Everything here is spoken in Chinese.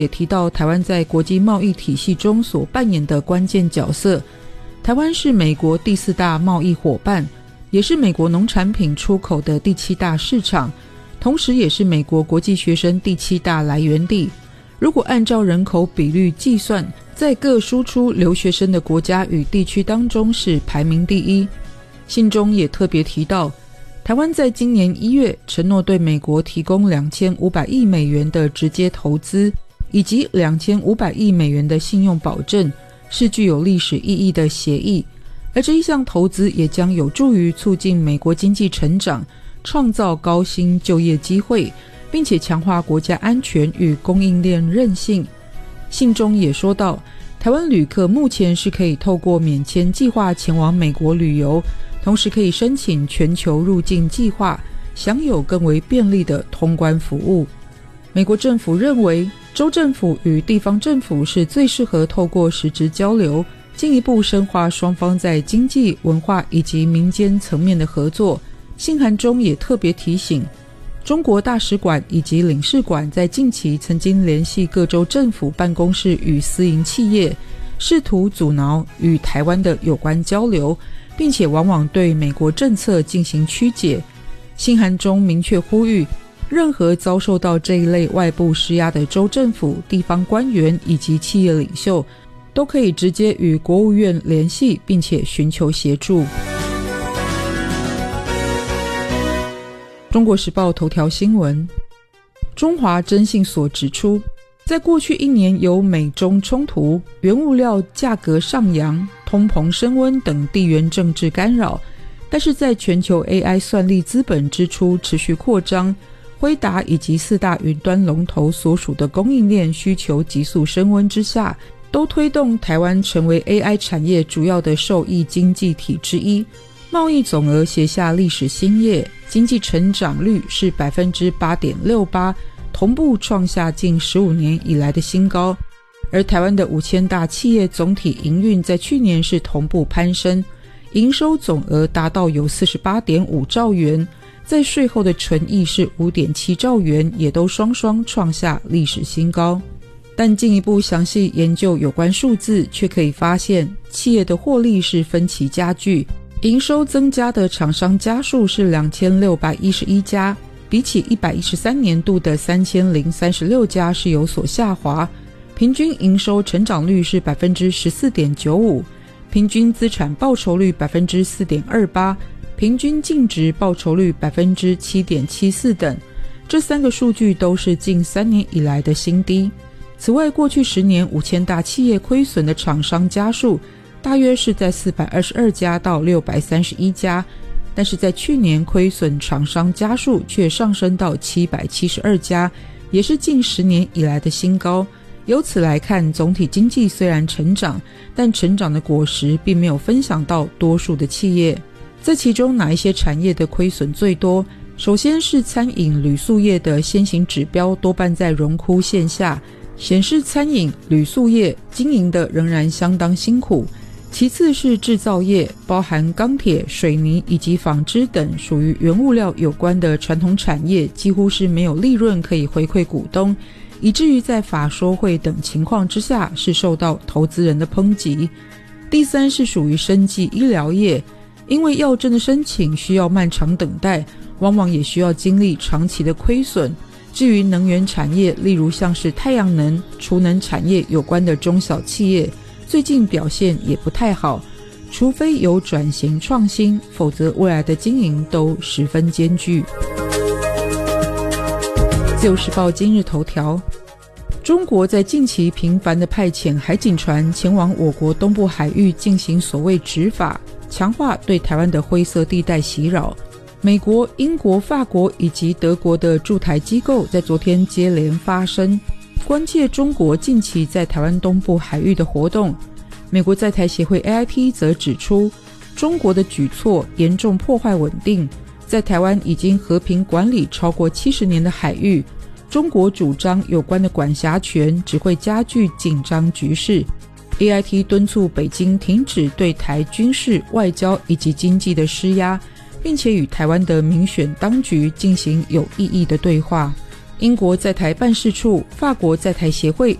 也提到台湾在国际贸易体系中所扮演的关键角色。台湾是美国第4大贸易伙伴，也是美国农产品出口的第7大市场，同时也是美国国际学生第7大来源地。如果按照人口比率计算，在各输出留学生的国家与地区当中是排名第1。信中也特别提到，台湾在今年1月承诺对美国提供2500亿美元的直接投资，以及2500亿美元的信用保证，是具有历史意义的协议。而这一项投资也将有助于促进美国经济成长，创造高薪就业机会，并且强化国家安全与供应链韧性。信中也说到，台湾旅客目前是可以透过免签计划前往美国旅游，同时可以申请全球入境计划，享有更为便利的通关服务。美国政府认为，州政府与地方政府是最适合透过实质交流，进一步深化双方在经济、文化以及民间层面的合作。信函中也特别提醒，中国大使馆以及领事馆在近期曾经联系各州政府办公室与私营企业，试图阻挠与台湾的有关交流，并且往往对美国政策进行曲解。信函中明确呼吁，任何遭受到这一类外部施压的州政府、地方官员以及企业领袖，都可以直接与国务院联系，并且寻求协助。中国时报头条新闻，中华征信所指出，在过去1年由美中冲突、原物料价格上扬、通膨升温等地缘政治干扰，但是在全球 AI 算力资本支出持续扩张，辉达以及4大云端龙头所属的供应链需求急速升温之下，都推动台湾成为 AI 产业主要的受益经济体之一。贸易总额写下历史新页，经济成长率是 8.68%， 同步创下近15年以来的新高。而台湾的5000大企业总体营运在去年是同步攀升，营收总额达到有 48.5 兆元，在税后的纯益是 5.7 兆元，也都双双创下历史新高。但进一步详细研究有关数字，却可以发现企业的获利是分歧加剧，营收增加的厂商家数是2611家，比起113年度的3036家是有所下滑。平均营收成长率是 14.95%， 平均资产报酬率 4.28%， 平均净值报酬率 7.74% 等，这3个数据都是近3年以来的新低。此外，过去10年5000大企业亏损的厂商家数大约是在422家到631家，但是在去年亏损厂商家数却上升到772家，也是近10年以来的新高。由此来看，总体经济虽然成长，但成长的果实并没有分享到多数的企业。在其中哪一些产业的亏损最多？首先是餐饮旅宿业的先行指标多半在荣枯线下，显示餐饮旅宿业经营的仍然相当辛苦。其次是制造业，包含钢铁、水泥以及纺织等属于原物料有关的传统产业，几乎是没有利润可以回馈股东，以至于在法说会等情况之下是受到投资人的抨击。第三是属于生技医疗业，因为药证的申请需要漫长等待，往往也需要经历长期的亏损。至于能源产业，例如像是太阳能、储能产业有关的中小企业，最近表现也不太好，除非有转型创新，否则未来的经营都十分艰巨。自由时报今日头条，中国在近期频繁地派遣海警船前往我国东部海域进行所谓执法，强化对台湾的灰色地带袭扰。美国、英国、法国以及德国的驻台机构在昨天接连发声，关切中国近期在台湾东部海域的活动。美国在台协会 AIT 则指出，中国的举措严重破坏稳定，在台湾已经和平管理超过70年的海域，中国主张有关的管辖权只会加剧紧张局势。AIT 敦促北京停止对台军事、外交以及经济的施压，并且与台湾的民选当局进行有意义的对话。 英国在台办事处、法国在台协会